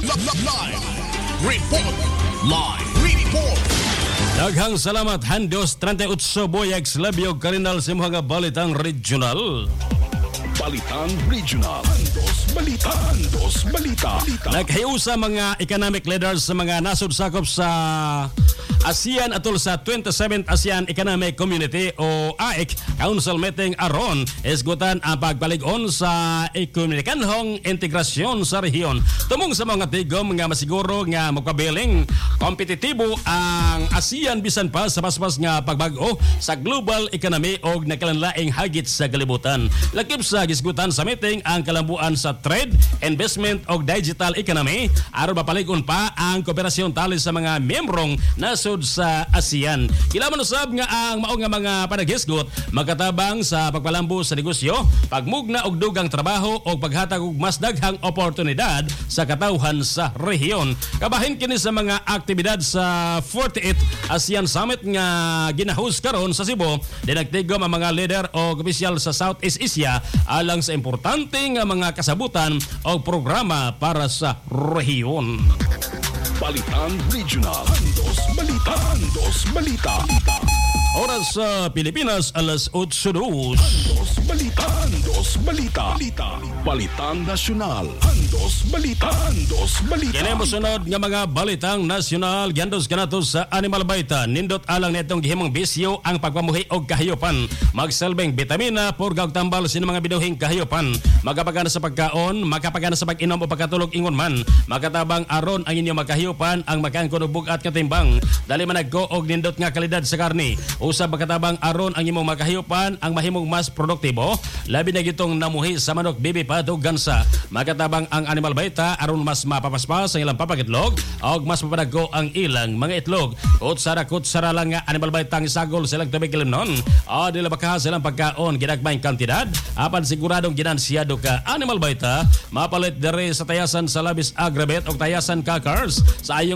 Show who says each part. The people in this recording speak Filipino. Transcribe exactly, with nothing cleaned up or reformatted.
Speaker 1: Live report. Live report.
Speaker 2: Daghang salamat Handos thirty-eight Boyag Slabyog Karinal sa mga balitang regional.
Speaker 1: Balitang regional. Handos balita. Handos balita.
Speaker 2: Naghayo sa mga economic leaders sa mga nasod sakop sa ASEAN atol sa twenty-seventh ASEAN Economic Community o A E C Council meeting aron isgutan ang pagpalig-on sa ekonomikanhong integrasyon sa rehiyon. Tumong sa mga tigom nga masiguro nga magpabiling kompetitibo ang ASEAN bisan pa sa paspas nga pagbag-o sa global economy o nakalanlaing hagit sa kalibutan. Lakip sa gisgutan sa meeting ang kalambuan sa trade, investment o digital economy aron mapalig-on pa ang kooperasyon tali sa mga membrong nasod sa ASEAN. Kilaman usab nga ang mao nga mga panaghisgot magkatabang sa pagpalambo sa negosyo, pagmugna og dugang trabaho o paghatag og mas daghang oportunidad sa katawhan sa rehiyon. Kabahin kini sa mga aktibidad sa forty-eighth ASEAN Summit nga ginahus karon sa Cebu. Dinagtigom ang mga leader o opisyal sa Southeast Asia alang sa importante nga mga kasabutan o programa para sa rehiyon.
Speaker 1: Balitang regional. Handos balita. Handos balita.
Speaker 2: Oras sa Pilipinas, alas eight dos.
Speaker 1: Handos balita. Handos balita. Balitang nasyonal. Handos balita. Handos balita.
Speaker 2: Kini mo sunod nga mga balitang nasyonal giandos kanato sa Animal Baita. Nindot alang netong gihimong bisyo ang pagpamuhi og kahayopan. Magsalbing bitamina purga og tambal sa mga binuhing kahayopan. Magapagana sa pagkaon, makapagana sa pag-inom o pagkatulog ingon man. Makatabang aron ang inyong magkahayopan ang makangkon og bugat nga timbang. Dali man nagko og nindot nga kalidad sa karne. Usab makatabang aron ang imong makahiyupan ang mahimong mas produktibo labi na gitong namuhi sa manok, bibi pa ug gansa. Makatabang ang Animal Baita aron mas mapapaspas ang ilang papakitlog og mas mapadagko ang ilang mga itlog. Kutsara kutsara lang nga Animal Baita ang isagol silang tubig limnon o dila baka silang pagkaon ginagmayng kantidad apan siguradong ginansyado ka Animal Baita mapalit dere sa tayasan sa labis agrabet og tayasan ka cars sa ayong